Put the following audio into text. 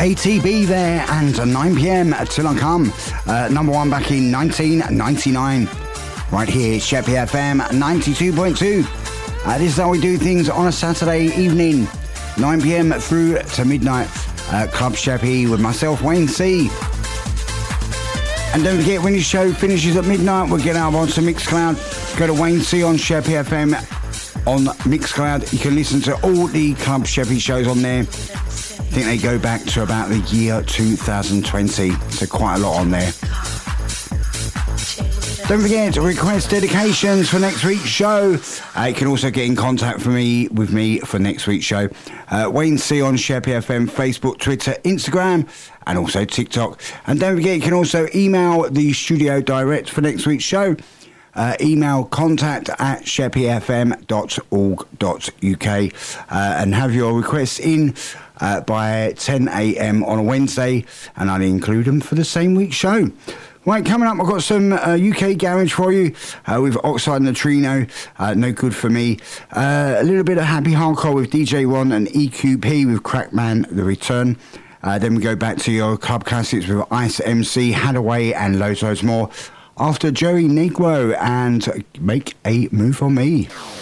ATB there, and 9 p.m. Till I Come. Number one back in 1999. Right here, Sheppy FM 92.2. This is how we do things on a Saturday evening, 9 p.m. through to midnight. Club Sheppy with myself, Wayne C. And don't forget, when your show finishes at midnight, we'll get out onto Mixcloud. Go to Wayne C on Sheppy FM on Mixcloud. You can listen to all the Club Sheppy shows on there. I think they go back to about the year 2020, so quite a lot on there. Don't forget to request dedications for next week's show. You can also get in contact with me for next week's show. Wayne C on Sheppy FM, Facebook, Twitter, Instagram, and also TikTok. And don't forget, you can also email the studio direct for next week's show. Email contact@sheppyfm.org.uk and have your requests in by 10 a.m. on a Wednesday, and I'll include them for the same week's show. Right, coming up, I've got some UK garage for you with Oxide Neutrino, No Good For Me. A little bit of happy hardcore with DJ Ron and EQP with Crackman, The Return. Then we go back to your club classics with Ice MC, Hadaway, and loads more. After Joey Negro and Make a Move On Me.